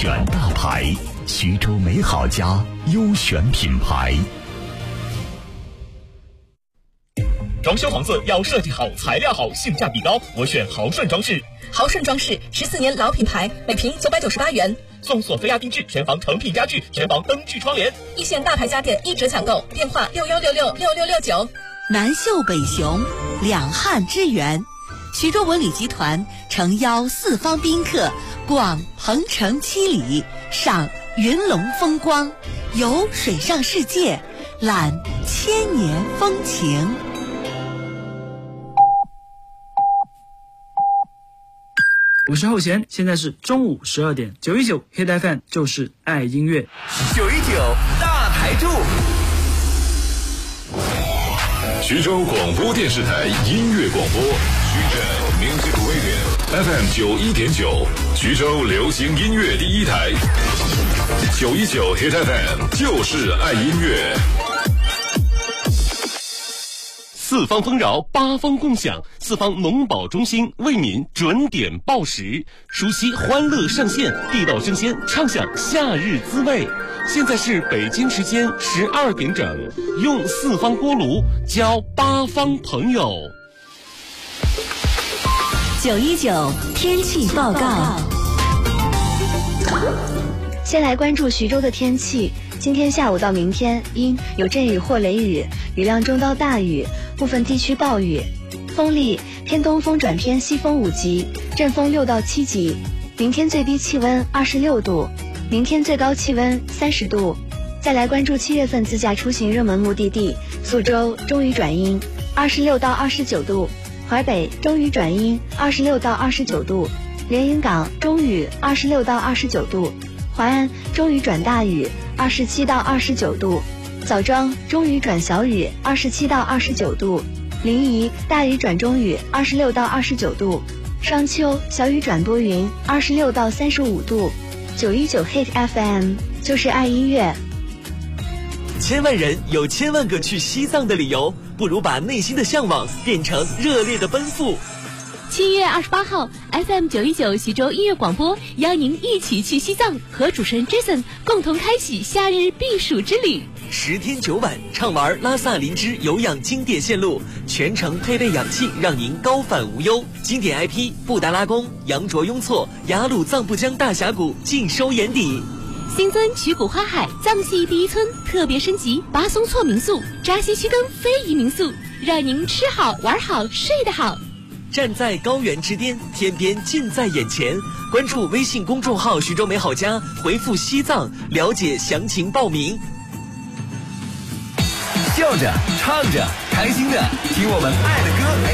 选大牌，徐州美好家优选品牌。 装修房子要设计好、材料好、性价比高，我选豪顺装饰。 豪顺装饰14年老品牌，每平998元， 送索菲亚定制全房成品家具、全房灯具窗帘， 一线大牌家电1折抢购，电话61666669。 南秀北雄，两汉之源。徐州文旅集团诚邀四方宾客逛鹏城七里，赏云龙风光，游水上世界，览千年风情。 我是后弦，现在是中午12点，919 Hit FM 就是爱音乐。 919大台柱， 徐州广播电视台音乐广播，徐州 Music Radio FM 91.9，徐州流行音乐第一台。919 Hit FM 就是爱音乐。 四方丰饶，八方共享，四方农保中心为您准点报时，熟悉欢乐上线，地道生鲜，畅享夏日滋味。现在是北京时间12点整，用四方锅炉交八方朋友。 919天气报告。 先来关注徐州的天气。今天下午到明天阴，有阵雨或雷雨，雨量中到大雨，部分地区暴雨。风力偏东风转偏西风5级，阵风6到7级。明天最低气温26度，明天最高气温30度。再来关注7月份自驾出行热门目的地：苏州中雨转阴，26到29度；淮北中雨转阴，26到29度；连云港中雨26到29度；淮安中雨转大雨，27到29度；枣庄中雨转小雨，27到29度；临沂大雨转中雨，26到29度；商丘小雨转多云，26到35度。919 Hit FM 就是爱音乐。 千万人有千万个去西藏的理由，不如把内心的向往变成热烈的奔赴。 7月28号 FM 919徐州音乐广播邀您一起去西藏，和主持人 Jason 共同开启夏日避暑之旅。 10天9晚畅玩拉萨林芝有氧经典线路，全程配备氧气，让您高反无忧。经典 IP 布达拉宫、羊卓雍措、雅鲁藏布江大峡谷尽收眼底。 新增曲谷花海藏系第一村特别升级巴松措民宿、扎西须根非遗民宿，让您吃好玩好睡得好。 站在高原之巅，天边近在眼前。关注微信公众号徐州美好家，回复西藏了解详情报名。笑着唱着开心的听我们爱的歌。